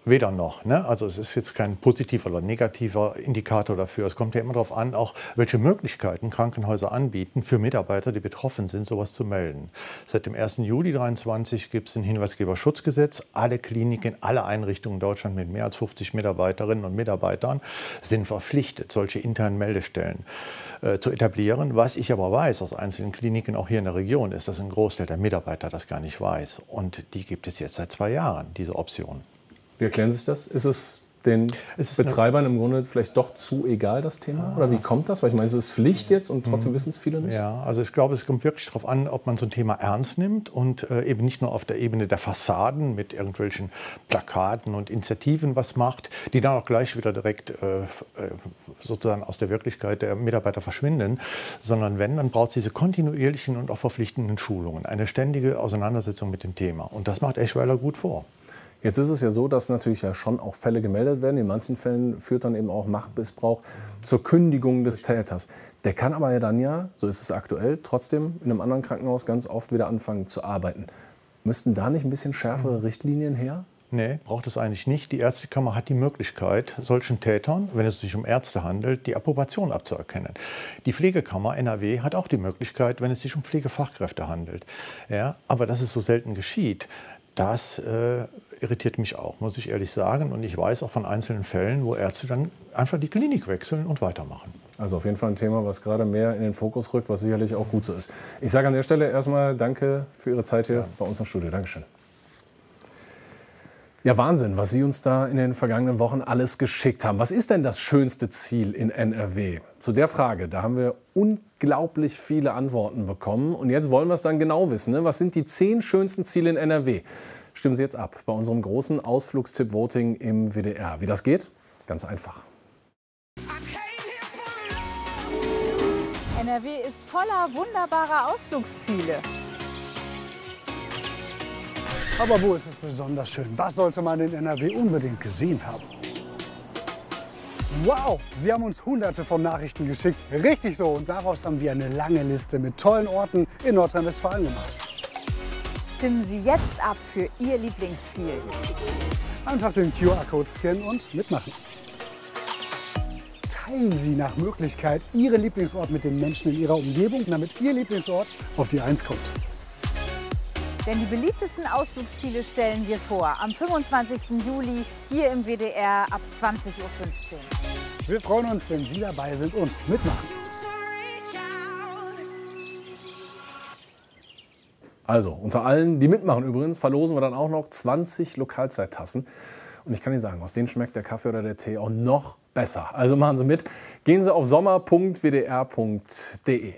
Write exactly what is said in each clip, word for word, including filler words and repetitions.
weder noch. Ne? Also es ist jetzt kein positiver oder negativer Indikator dafür. Es kommt ja immer darauf an, auch welche Möglichkeiten Krankenhäuser anbieten, für Mitarbeiter, die betroffen sind, sowas zu melden. Seit dem ersten Juli zweitausenddreiundzwanzig gibt es ein Hinweisgeberschutzgesetz. Alle Kliniken, alle Einrichtungen in Deutschland mit mehr als fünfzig Mitarbeiterinnen und Mitarbeitern sind verpflichtet, solche internen Meldestellen äh, zu etablieren. Was ich aber weiß aus einzelnen Kliniken, auch hier in der Region, ist, dass ein Großteil der Mitarbeiter das gar nicht weiß. Und die gibt es jetzt seit zwei Jahren, diese Option. Wie erklären Sie sich das? Ist es den es ist Betreibern im Grunde vielleicht doch zu egal, das Thema? Oder wie kommt das? Weil ich meine, es ist Pflicht jetzt und trotzdem wissen es viele nicht. Ja, also ich glaube, es kommt wirklich darauf an, ob man so ein Thema ernst nimmt und äh, eben nicht nur auf der Ebene der Fassaden mit irgendwelchen Plakaten und Initiativen was macht, die dann auch gleich wieder direkt äh, sozusagen aus der Wirklichkeit der Mitarbeiter verschwinden, sondern wenn, dann braucht es diese kontinuierlichen und auch verpflichtenden Schulungen, eine ständige Auseinandersetzung mit dem Thema. Und das macht Eschweiler gut vor. Jetzt ist es ja so, dass natürlich ja schon auch Fälle gemeldet werden. In manchen Fällen führt dann eben auch Machtmissbrauch zur Kündigung des Täters. Der kann aber ja dann ja, so ist es aktuell, trotzdem in einem anderen Krankenhaus ganz oft wieder anfangen zu arbeiten. Müssten da nicht ein bisschen schärfere Richtlinien her? Nee, braucht es eigentlich nicht. Die Ärztekammer hat die Möglichkeit, solchen Tätern, wenn es sich um Ärzte handelt, die Approbation abzuerkennen. Die Pflegekammer N R W hat auch die Möglichkeit, wenn es sich um Pflegefachkräfte handelt. Ja, aber dass es so selten geschieht, das äh, irritiert mich auch, muss ich ehrlich sagen. Und ich weiß auch von einzelnen Fällen, wo Ärzte dann einfach die Klinik wechseln und weitermachen. Also auf jeden Fall ein Thema, was gerade mehr in den Fokus rückt, was sicherlich auch gut so ist. Ich sage an der Stelle erstmal danke für Ihre Zeit hier ja. bei uns im Studio. Dankeschön. Ja, Wahnsinn, was Sie uns da in den vergangenen Wochen alles geschickt haben. Was ist denn das schönste Ziel in N R W? Zu der Frage, da haben wir unglaublich viele Antworten bekommen. Und jetzt wollen wir es dann genau wissen. Ne? Was sind die zehn schönsten Ziele in N R W? Stimmen Sie jetzt ab bei unserem großen Ausflugstipp-Voting im W D R. Wie das geht? Ganz einfach. N R W ist voller wunderbarer Ausflugsziele. Aber wo ist es besonders schön? Was sollte man in N R W unbedingt gesehen haben? Wow, Sie haben uns hunderte von Nachrichten geschickt. Richtig so. Und daraus haben wir eine lange Liste mit tollen Orten in Nordrhein-Westfalen gemacht. Stimmen Sie jetzt ab für Ihr Lieblingsziel. Einfach den Q R-Code scannen und mitmachen. Teilen Sie nach Möglichkeit Ihren Lieblingsort mit den Menschen in Ihrer Umgebung, damit Ihr Lieblingsort auf die Eins kommt. Denn die beliebtesten Ausflugsziele stellen wir vor. Am fünfundzwanzigsten Juli hier im W D R ab zwanzig Uhr fünfzehn. Wir freuen uns, wenn Sie dabei sind und mitmachen. Also, unter allen, die mitmachen übrigens, verlosen wir dann auch noch zwanzig Lokalzeittassen. Und ich kann Ihnen sagen, aus denen schmeckt der Kaffee oder der Tee auch noch besser. Also machen Sie mit. Gehen Sie auf sommer punkt w d r punkt d e.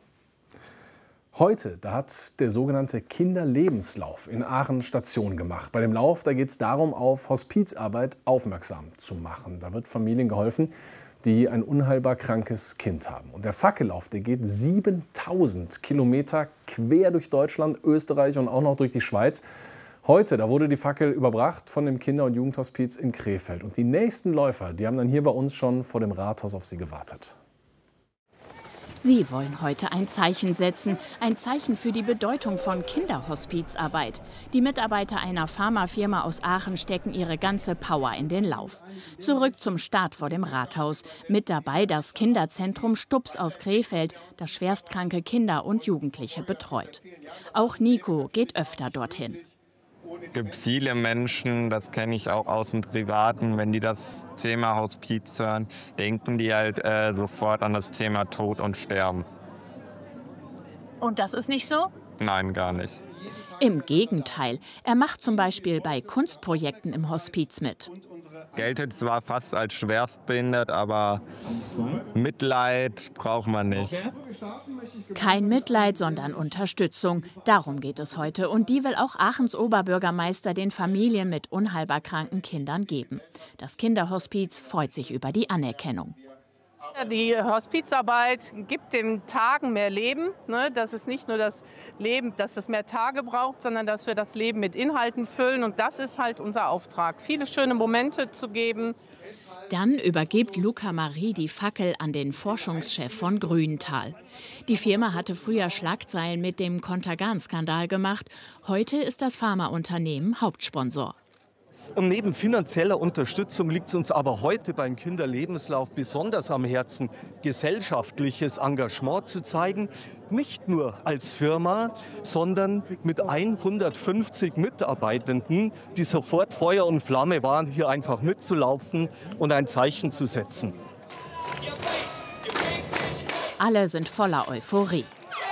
Heute, da hat der sogenannte Kinderlebenslauf in Aachen Station gemacht. Bei dem Lauf, da geht es darum, auf Hospizarbeit aufmerksam zu machen. Da wird Familien geholfen, die ein unheilbar krankes Kind haben. Und der Fackellauf, der geht siebentausend Kilometer quer durch Deutschland, Österreich und auch noch durch die Schweiz. Heute, da wurde die Fackel überbracht von dem Kinder- und Jugendhospiz in Krefeld. Und die nächsten Läufer, die haben dann hier bei uns schon vor dem Rathaus auf sie gewartet. Sie wollen heute ein Zeichen setzen, ein Zeichen für die Bedeutung von Kinderhospizarbeit. Die Mitarbeiter einer Pharmafirma aus Aachen stecken ihre ganze Power in den Lauf. Zurück zum Start vor dem Rathaus. Mit dabei das Kinderzentrum Stups aus Krefeld, das schwerstkranke Kinder und Jugendliche betreut. Auch Nico geht öfter dorthin. Es gibt viele Menschen, das kenne ich auch aus dem Privaten, wenn die das Thema Hospiz hören, denken die halt äh, sofort an das Thema Tod und Sterben. Und das ist nicht so? Nein, gar nicht. Im Gegenteil. Er macht zum Beispiel bei Kunstprojekten im Hospiz mit. Geltet zwar fast als schwerstbehindert, aber Mitleid braucht man nicht. Kein Mitleid, sondern Unterstützung. Darum geht es heute. Und die will auch Aachens Oberbürgermeister den Familien mit unheilbar kranken Kindern geben. Das Kinderhospiz freut sich über die Anerkennung. Die Hospizarbeit gibt den Tagen mehr Leben. Ne? Das ist nicht nur das Leben, dass es mehr Tage braucht, sondern dass wir das Leben mit Inhalten füllen. Und das ist halt unser Auftrag, viele schöne Momente zu geben. Dann übergibt Luca Marie die Fackel an den Forschungschef von Grünenthal. Die Firma hatte früher Schlagzeilen mit dem Contergan-Skandal gemacht. Heute ist das Pharmaunternehmen Hauptsponsor. Und neben finanzieller Unterstützung liegt es uns aber heute beim Kinderlebenslauf besonders am Herzen, gesellschaftliches Engagement zu zeigen. Nicht nur als Firma, sondern mit hundertfünfzig Mitarbeitenden, die sofort Feuer und Flamme waren, hier einfach mitzulaufen und ein Zeichen zu setzen. Alle sind voller Euphorie.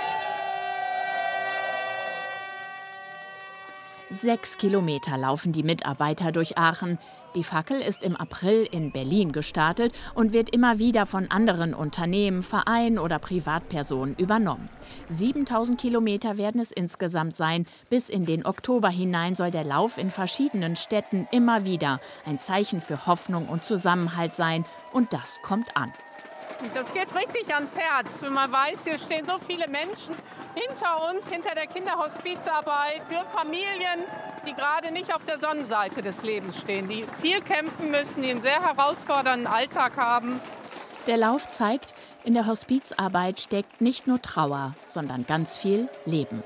Sechs Kilometer laufen die Mitarbeiter durch Aachen. Die Fackel ist im April in Berlin gestartet und wird immer wieder von anderen Unternehmen, Vereinen oder Privatpersonen übernommen. siebentausend Kilometer werden es insgesamt sein. Bis in den Oktober hinein soll der Lauf in verschiedenen Städten immer wieder ein Zeichen für Hoffnung und Zusammenhalt sein. Und das kommt an. Das geht richtig ans Herz, wenn man weiß, hier stehen so viele Menschen hinter uns, hinter der Kinderhospizarbeit, für Familien, die gerade nicht auf der Sonnenseite des Lebens stehen, die viel kämpfen müssen, die einen sehr herausfordernden Alltag haben. Der Lauf zeigt, in der Hospizarbeit steckt nicht nur Trauer, sondern ganz viel Leben.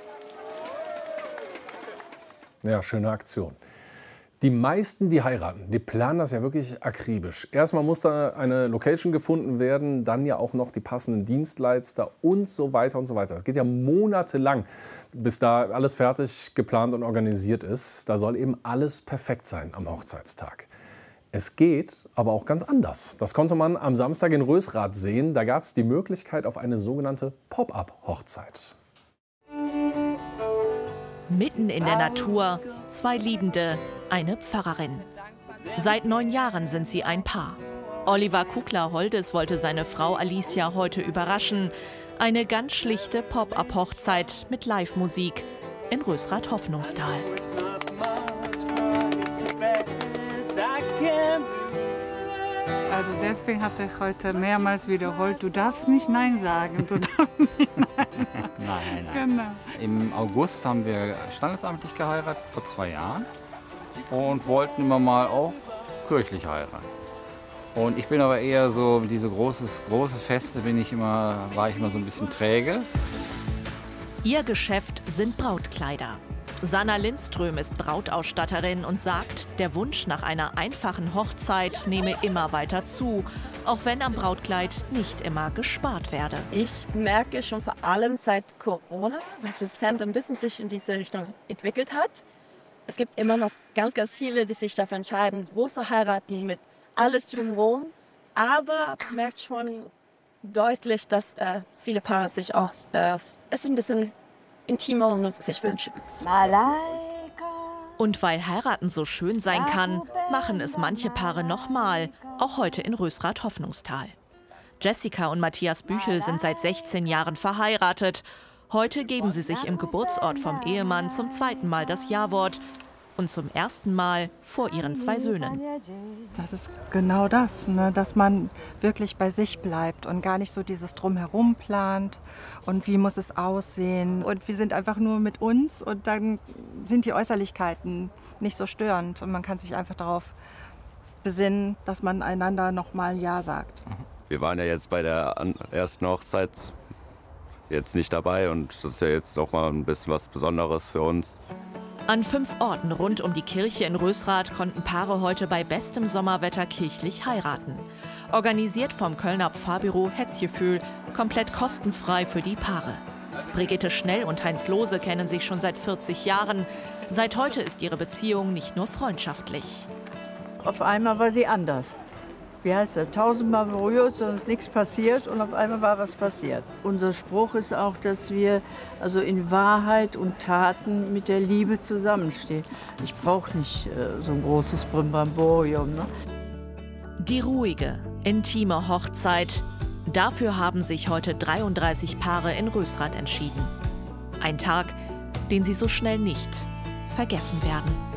Ja, schöne Aktion. Die meisten, die heiraten, die planen das ja wirklich akribisch. Erstmal muss da eine Location gefunden werden, dann ja auch noch die passenden Dienstleister und so weiter und so weiter. Das geht ja monatelang, bis da alles fertig geplant und organisiert ist. Da soll eben alles perfekt sein am Hochzeitstag. Es geht aber auch ganz anders. Das konnte man am Samstag in Rösrath sehen. Da gab es die Möglichkeit auf eine sogenannte Pop-up-Hochzeit. Mitten in der Natur, zwei Liebende, eine Pfarrerin. Seit neun Jahren sind sie ein Paar. Oliver Kugler-Holdes wollte seine Frau Alicia heute überraschen. Eine ganz schlichte Pop-up-Hochzeit mit Live-Musik in Rösrath-Hoffnungstal. Also deswegen hat er heute mehrmals wiederholt, du darfst nicht Nein sagen. Du darfst nicht Nein sagen. Nein, nein. Genau. Im August haben wir standesamtlich geheiratet, vor zwei Jahren. Und wollten immer mal auch kirchlich heiraten. Und ich bin aber eher so, diese großes, große Feste bin ich immer, war ich immer so ein bisschen träge. Ihr Geschäft sind Brautkleider. Sanna Lindström ist Brautausstatterin und sagt, der Wunsch nach einer einfachen Hochzeit nehme immer weiter zu, auch wenn am Brautkleid nicht immer gespart werde. Ich merke schon vor allem seit Corona, dass der Trend ein bisschen sich in diese Richtung entwickelt hat. Es gibt immer noch ganz, ganz viele, die sich dafür entscheiden, große heiraten mit alles drumherum. Aber man merkt schon deutlich, dass äh, viele Paare sich auch äh, es ein bisschen intimer und sich wünschen. Und weil heiraten so schön sein kann, machen es manche Paare nochmal, auch heute in Rösrath-Hoffnungstal. Jessica und Matthias Büchel sind seit sechzehn Jahren verheiratet. Heute geben sie sich im Geburtsort vom Ehemann zum zweiten Mal das Ja-Wort und zum ersten Mal vor ihren zwei Söhnen. Das ist genau das, ne? Dass man wirklich bei sich bleibt und gar nicht so dieses Drumherum plant und wie muss es aussehen. Und wir sind einfach nur mit uns und dann sind die Äußerlichkeiten nicht so störend und man kann sich einfach darauf besinnen, dass man einander noch mal Ja sagt. Wir waren ja jetzt bei der ersten Hochzeit jetzt nicht dabei und das ist ja jetzt noch mal ein bisschen was Besonderes für uns. An fünf Orten rund um die Kirche in Rösrath konnten Paare heute bei bestem Sommerwetter kirchlich heiraten. Organisiert vom Kölner Pfarrbüro Hetzgefühl, komplett kostenfrei für die Paare. Brigitte Schnell und Heinz Lohse kennen sich schon seit vierzig Jahren. Seit heute ist ihre Beziehung nicht nur freundschaftlich. Auf einmal war sie anders. Wie heißt das? Tausendmal berührt, sonst nichts passiert und auf einmal war was passiert. Unser Spruch ist auch, dass wir also in Wahrheit und Taten mit der Liebe zusammenstehen. Ich brauche nicht äh, so ein großes Brimborium. Ne? Die ruhige, intime Hochzeit. Dafür haben sich heute dreiunddreißig Paare in Rösrath entschieden. Ein Tag, den sie so schnell nicht vergessen werden.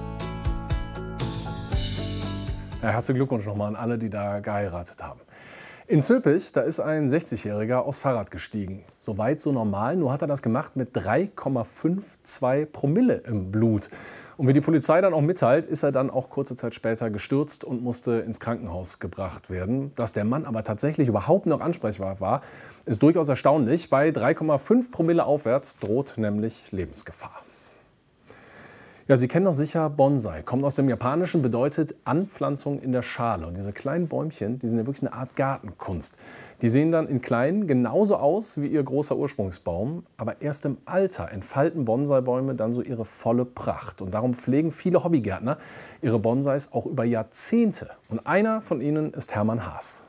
Ja, herzlichen Glückwunsch nochmal an alle, die da geheiratet haben. In Zülpich, da ist ein sechzigjähriger aufs Fahrrad gestiegen. So weit, so normal, nur hat er das gemacht mit drei Komma zweiundfünfzig Promille im Blut. Und wie die Polizei dann auch mitteilt, ist er dann auch kurze Zeit später gestürzt und musste ins Krankenhaus gebracht werden. Dass der Mann aber tatsächlich überhaupt noch ansprechbar war, ist durchaus erstaunlich. Bei drei Komma fünf Promille aufwärts droht nämlich Lebensgefahr. Ja, Sie kennen doch sicher Bonsai. Kommt aus dem Japanischen, bedeutet Anpflanzung in der Schale. Und diese kleinen Bäumchen, die sind ja wirklich eine Art Gartenkunst. Die sehen dann in kleinen genauso aus wie ihr großer Ursprungsbaum. Aber erst im Alter entfalten Bonsai-Bäume dann so ihre volle Pracht. Und darum pflegen viele Hobbygärtner ihre Bonsais auch über Jahrzehnte. Und einer von ihnen ist Hermann Haas.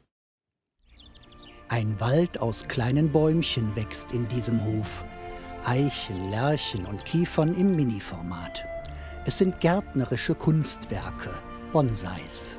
Ein Wald aus kleinen Bäumchen wächst in diesem Hof. Eichen, Lärchen und Kiefern im Mini-Format. Es sind gärtnerische Kunstwerke, Bonsais.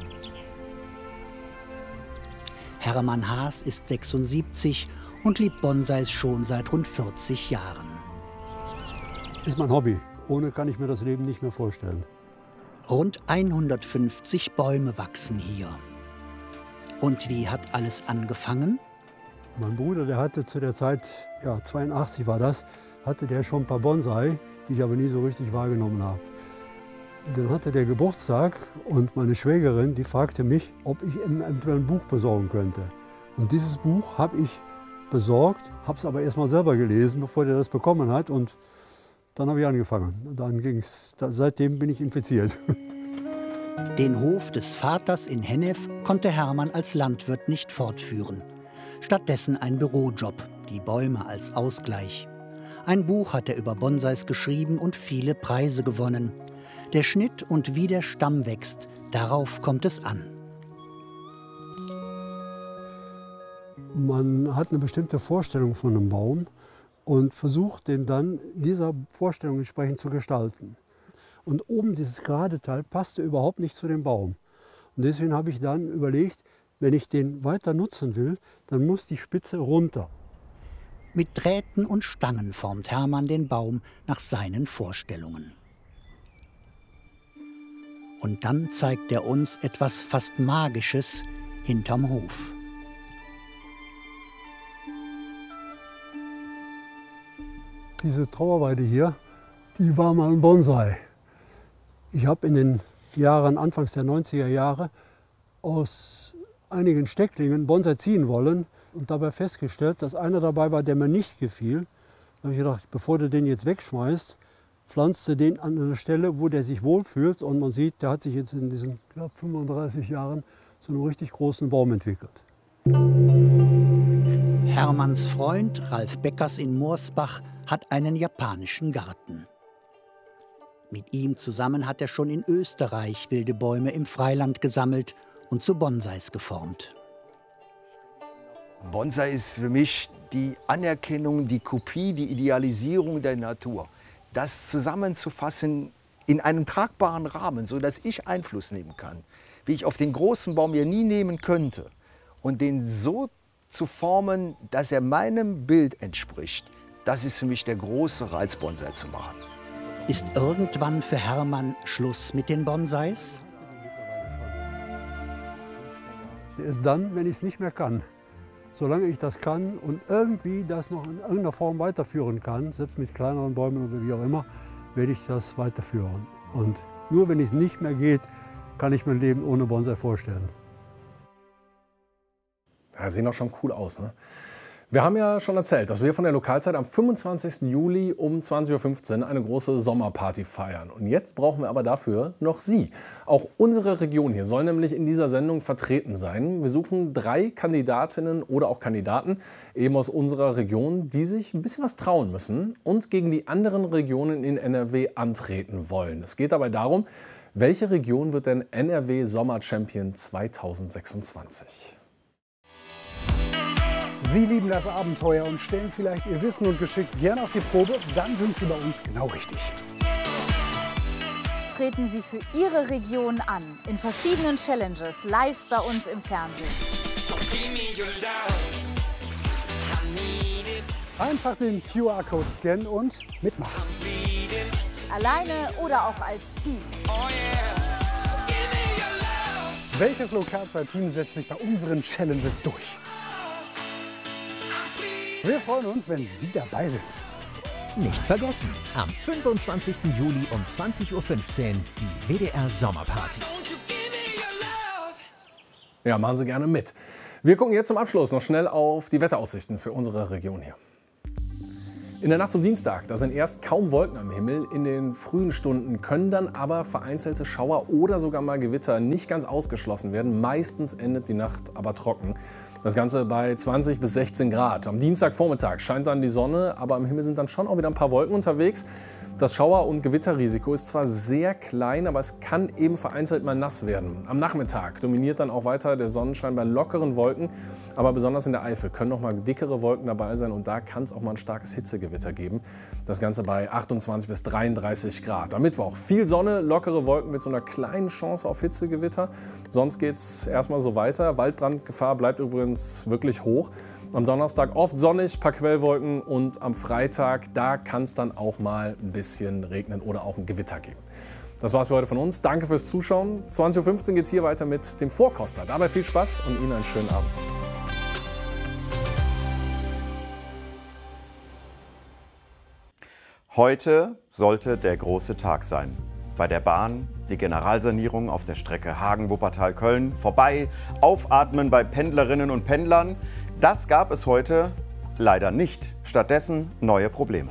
Hermann Haas ist sechsundsiebzig und liebt Bonsais schon seit rund vierzig Jahren. Ist mein Hobby. Ohne kann ich mir das Leben nicht mehr vorstellen. Rund hundertfünfzig Bäume wachsen hier. Und wie hat alles angefangen? Mein Bruder, der hatte zu der Zeit, ja zweiundachtzig war das, hatte der schon ein paar Bonsai, die ich aber nie so richtig wahrgenommen habe. Dann hatte der Geburtstag und meine Schwägerin, die fragte mich, ob ich ihm eventuell ein Buch besorgen könnte. Und dieses Buch habe ich besorgt, habe es aber erst mal selber gelesen, bevor der das bekommen hat. Und dann habe ich angefangen. Und dann ging's, seitdem bin ich infiziert. Den Hof des Vaters in Hennef konnte Hermann als Landwirt nicht fortführen. Stattdessen ein Bürojob, die Bäume als Ausgleich. Ein Buch hat er über Bonsais geschrieben und viele Preise gewonnen. Der Schnitt und wie der Stamm wächst, darauf kommt es an. Man hat eine bestimmte Vorstellung von einem Baum und versucht, den dann dieser Vorstellung entsprechend zu gestalten. Und oben dieses gerade Teil passte überhaupt nicht zu dem Baum. Und deswegen habe ich dann überlegt, wenn ich den weiter nutzen will, dann muss die Spitze runter. Mit Drähten und Stangen formt Hermann den Baum nach seinen Vorstellungen. Und dann zeigt er uns etwas fast Magisches hinterm Hof. Diese Trauerweide hier, die war mal ein Bonsai. Ich habe in den Jahren, anfangs der neunziger Jahre, aus einigen Stecklingen Bonsai ziehen wollen und dabei festgestellt, dass einer dabei war, der mir nicht gefiel. Da habe ich gedacht, bevor du den jetzt wegschmeißt, pflanzt du den an eine Stelle, wo der sich wohlfühlt. Und man sieht, der hat sich jetzt in diesen knapp fünfunddreißig Jahren zu einem richtig großen Baum entwickelt. Hermanns Freund Ralf Beckers in Moorsbach hat einen japanischen Garten. Mit ihm zusammen hat er schon in Österreich wilde Bäume im Freiland gesammelt und zu Bonsais geformt. Bonsai ist für mich die Anerkennung, die Kopie, die Idealisierung der Natur. Das zusammenzufassen in einem tragbaren Rahmen, sodass ich Einfluss nehmen kann, wie ich auf den großen Baum hier nie nehmen könnte. Und den so zu formen, dass er meinem Bild entspricht, das ist für mich der große Reiz, Bonsai zu machen. Ist irgendwann für Hermann Schluss mit den Bonsais? Ist dann, wenn ich es nicht mehr kann. Solange ich das kann und irgendwie das noch in irgendeiner Form weiterführen kann, selbst mit kleineren Bäumen oder wie auch immer, werde ich das weiterführen. Und nur wenn es nicht mehr geht, kann ich mein Leben ohne Bonsai vorstellen. Ja, sehen auch schon cool aus, ne? Wir haben ja schon erzählt, dass wir von der Lokalzeit am fünfundzwanzigsten Juli um zwanzig Uhr fünfzehn eine große Sommerparty feiern. Und jetzt brauchen wir aber dafür noch Sie. Auch unsere Region hier soll nämlich in dieser Sendung vertreten sein. Wir suchen drei Kandidatinnen oder auch Kandidaten eben aus unserer Region, die sich ein bisschen was trauen müssen und gegen die anderen Regionen in N R W antreten wollen. Es geht dabei darum, welche Region wird denn N R W Sommer-Champion zweitausendsechsundzwanzig? Sie lieben das Abenteuer und stellen vielleicht Ihr Wissen und Geschick gerne auf die Probe, dann sind Sie bei uns genau richtig. Treten Sie für Ihre Region an, in verschiedenen Challenges, live bei uns im Fernsehen. Einfach den Q R-Code scannen und mitmachen. Alleine oder auch als Team. Welches Lokalzeit-Team setzt sich bei unseren Challenges durch? Wir freuen uns, wenn Sie dabei sind. Nicht vergessen, am fünfundzwanzigsten Juli um zwanzig Uhr fünfzehn die W D R Sommerparty. Ja, machen Sie gerne mit. Wir gucken jetzt zum Abschluss noch schnell auf die Wetteraussichten für unsere Region hier. In der Nacht zum Dienstag, da sind erst kaum Wolken am Himmel. In den frühen Stunden können dann aber vereinzelte Schauer oder sogar mal Gewitter nicht ganz ausgeschlossen werden. Meistens endet die Nacht aber trocken. Das Ganze bei zwanzig bis sechzehn Grad. Am Dienstagvormittag scheint dann die Sonne, aber am Himmel sind dann schon auch wieder ein paar Wolken unterwegs. Das Schauer- und Gewitterrisiko ist zwar sehr klein, aber es kann eben vereinzelt mal nass werden. Am Nachmittag dominiert dann auch weiter der Sonnenschein bei lockeren Wolken, aber besonders in der Eifel können noch mal dickere Wolken dabei sein und da kann es auch mal ein starkes Hitzegewitter geben. Das Ganze bei achtundzwanzig bis dreiunddreißig Grad. Am Mittwoch viel Sonne, lockere Wolken mit so einer kleinen Chance auf Hitzegewitter. Sonst geht es erstmal so weiter. Waldbrandgefahr bleibt übrigens wirklich hoch. Am Donnerstag oft sonnig, paar Quellwolken und am Freitag, da kann es dann auch mal ein bisschen regnen oder auch ein Gewitter geben. Das war's für heute von uns. Danke fürs Zuschauen. zwanzig Uhr fünfzehn geht es hier weiter mit dem Vorkoster. Dabei viel Spaß und Ihnen einen schönen Abend. Heute sollte der große Tag sein. Bei der Bahn die Generalsanierung auf der Strecke Hagen-Wuppertal-Köln vorbei, aufatmen bei Pendlerinnen und Pendlern. Das gab es heute leider nicht. Stattdessen neue Probleme.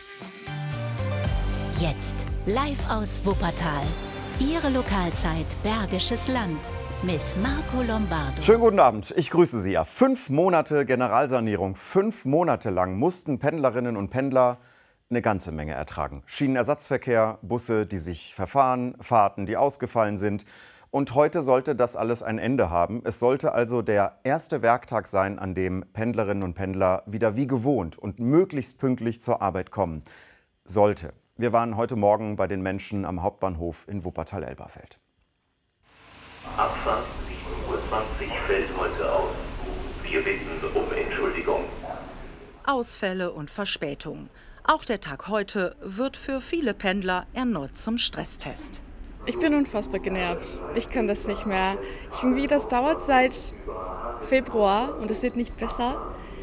Jetzt live aus Wuppertal. Ihre Lokalzeit Bergisches Land mit Marco Lombardo. Schönen guten Abend, ich grüße Sie. Ja, fünf Monate Generalsanierung, fünf Monate lang mussten Pendlerinnen und Pendler eine ganze Menge ertragen. Schienenersatzverkehr, Busse, die sich verfahren, Fahrten, die ausgefallen sind. Und heute sollte das alles ein Ende haben. Es sollte also der erste Werktag sein, an dem Pendlerinnen und Pendler wieder wie gewohnt und möglichst pünktlich zur Arbeit kommen. Sollte. Wir waren heute Morgen bei den Menschen am Hauptbahnhof in Wuppertal-Elberfeld. Abfahrt sieben Uhr zwanzig fällt heute aus. Wir bitten um Entschuldigung. Ausfälle und Verspätungen. Auch der Tag heute wird für viele Pendler erneut zum Stresstest. Ich bin unfassbar genervt. Ich kann das nicht mehr. Ich irgendwie, das dauert seit Februar und es wird nicht besser.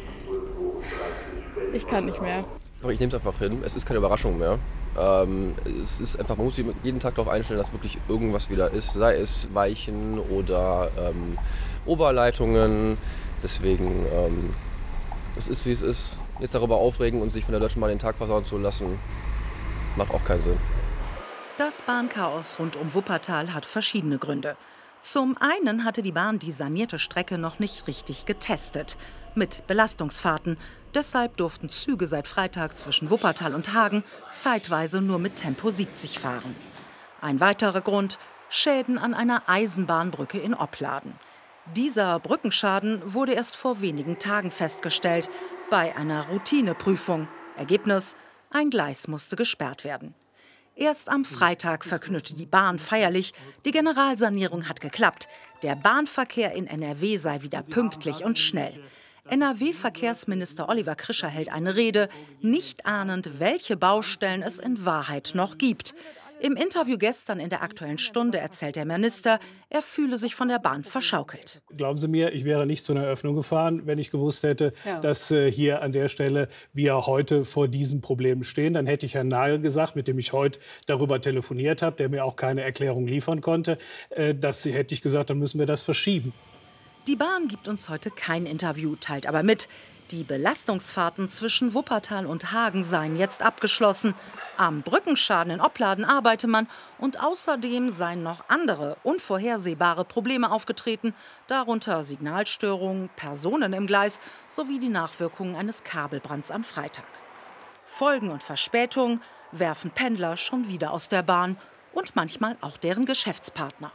Ich kann nicht mehr. Ich nehme es einfach hin. Es ist keine Überraschung mehr. Ähm, es ist einfach, man muss sich jeden Tag darauf einstellen, dass wirklich irgendwas wieder ist. Sei es Weichen oder ähm, Oberleitungen. Deswegen, ähm, es ist wie es ist. Jetzt darüber aufregen und sich von der Deutschen Bahn den Tag versauen zu lassen, macht auch keinen Sinn. Das Bahnchaos rund um Wuppertal hat verschiedene Gründe. Zum einen hatte die Bahn die sanierte Strecke noch nicht richtig getestet. Mit Belastungsfahrten. Deshalb durften Züge seit Freitag zwischen Wuppertal und Hagen zeitweise nur mit Tempo siebzig fahren. Ein weiterer Grund: Schäden an einer Eisenbahnbrücke in Opladen. Dieser Brückenschaden wurde erst vor wenigen Tagen festgestellt, bei einer Routineprüfung. Ergebnis: ein Gleis musste gesperrt werden. Erst am Freitag verkündete die Bahn feierlich, die Generalsanierung hat geklappt. Der Bahnverkehr in N R W sei wieder pünktlich und schnell. N R W-Verkehrsminister Oliver Krischer hält eine Rede, nicht ahnend, welche Baustellen es in Wahrheit noch gibt. Im Interview gestern in der Aktuellen Stunde erzählt der Minister, er fühle sich von der Bahn verschaukelt. Glauben Sie mir, ich wäre nicht zu einer Eröffnung gefahren, wenn ich gewusst hätte, ja. dass äh, hier an der Stelle wir heute vor diesem Problem stehen. Dann hätte ich Herrn Nagel gesagt, mit dem ich heute darüber telefoniert habe, der mir auch keine Erklärung liefern konnte, äh, dass hätte ich gesagt, dann müssen wir das verschieben. Die Bahn gibt uns heute kein Interview, teilt aber mit, die Belastungsfahrten zwischen Wuppertal und Hagen seien jetzt abgeschlossen. Am Brückenschaden in Opladen arbeite man und außerdem seien noch andere unvorhersehbare Probleme aufgetreten, darunter Signalstörungen, Personen im Gleis sowie die Nachwirkungen eines Kabelbrands am Freitag. Folgen und Verspätungen werfen Pendler schon wieder aus der Bahn und manchmal auch deren Geschäftspartner.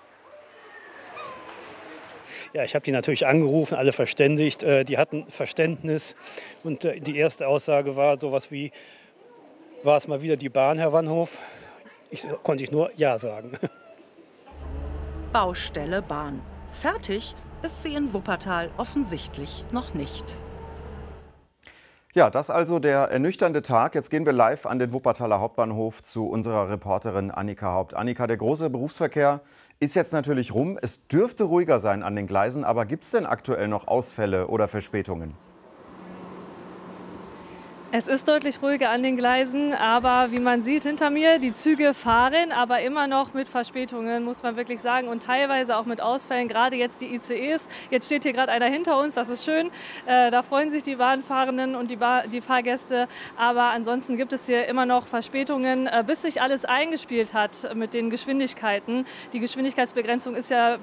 Ja, ich habe die natürlich angerufen, alle verständigt. Die hatten Verständnis. Und die erste Aussage war sowas wie: War es mal wieder die Bahn, Herr Wannhof? Ich konnte ich nur Ja sagen. Baustelle Bahn. Fertig ist sie in Wuppertal offensichtlich noch nicht. Ja, das also der ernüchternde Tag. Jetzt gehen wir live an den Wuppertaler Hauptbahnhof zu unserer Reporterin Annika Haupt. Annika, der große Berufsverkehr ist jetzt natürlich rum. Es dürfte ruhiger sein an den Gleisen, aber gibt es denn aktuell noch Ausfälle oder Verspätungen? Es ist deutlich ruhiger an den Gleisen, aber wie man sieht hinter mir, die Züge fahren, aber immer noch mit Verspätungen, muss man wirklich sagen, und teilweise auch mit Ausfällen, gerade jetzt die I C Es. Jetzt steht hier gerade einer hinter uns, das ist schön, äh, da freuen sich die Bahnfahrenden und die, ba die Fahrgäste, aber ansonsten gibt es hier immer noch Verspätungen, äh, bis sich alles eingespielt hat mit den Geschwindigkeiten. Die Geschwindigkeitsbegrenzung ist ja